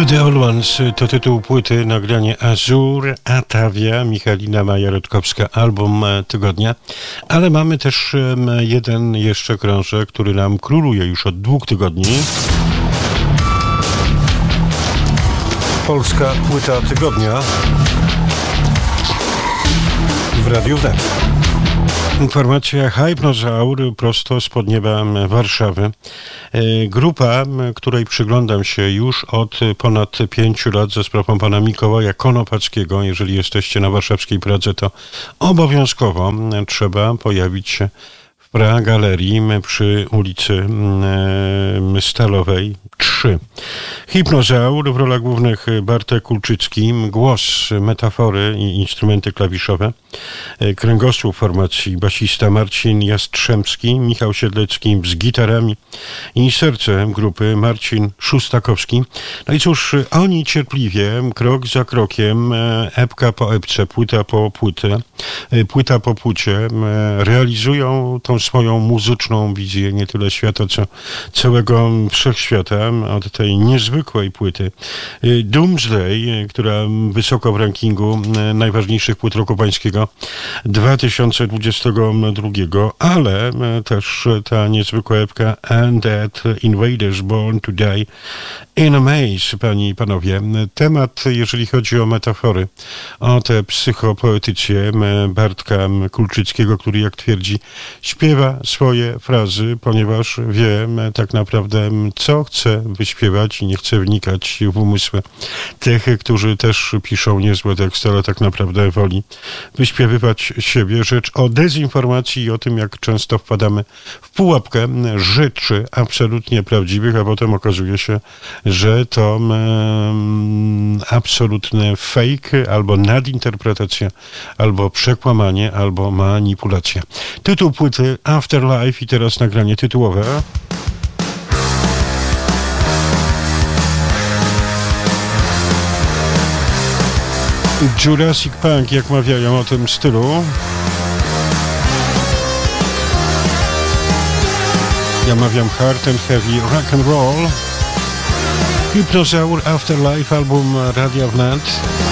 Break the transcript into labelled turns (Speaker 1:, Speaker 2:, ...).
Speaker 1: To the Old Ones to tytuł płyty, nagranie Azur, Atavia, Michalina Maja-Rutkowska, album tygodnia, ale mamy też jeden jeszcze krążek, który nam króluje już od 2 tygodni. Polska płyta tygodnia w Radiu Wnet. Informacja Hypnozaur prosto spod nieba Warszawy. Grupa, której przyglądam się już od ponad 5 lat za sprawą pana Mikołaja Konopackiego. Jeżeli jesteście na warszawskiej Pradze, to obowiązkowo trzeba pojawić się w Pra-Galerii przy ulicy Stalowej 3. Hypnozaur w rolach głównych Bartek Kulczycki, głos, metafory i instrumenty klawiszowe. Kręgosłup formacji basista Marcin Jastrzębski, Michał Siedlecki z gitarami i serce grupy Marcin Szustakowski. No i cóż, oni cierpliwie, krok za krokiem, epka po epce, płyta po płycie, realizują tą swoją muzyczną wizję nie tyle świata, co całego wszechświata od tej niezwykłej płyty Doomsday, która wysoko w rankingu najważniejszych płyt roku pańskiego 2022, ale też ta niezwykła epka Undead Invaders Born to Die in a Maze, panie i panowie. Temat, jeżeli chodzi o metafory, o te psychopoetycje Bartka Kulczyckiego, który, jak twierdzi, śpiewa swoje frazy, ponieważ wie tak naprawdę, co chce wyśpiewać i nie chce wnikać w umysły tych, którzy też piszą niezłe teksty, ale tak naprawdę woli wyśpiewywać siebie. Rzecz o dezinformacji i o tym, jak często wpadamy w pułapkę rzeczy absolutnie prawdziwych, a potem okazuje się, że to absolutny fake, albo nadinterpretacja, albo przekłamanie, albo manipulacja. Tytuł płyty Afterlife i teraz nagranie tytułowe. Jurassic Punk, jak mawiają o tym stylu. Ja mawiam hard and heavy rock and roll. Hypnozaur, Afterlife, album Radia Wnet.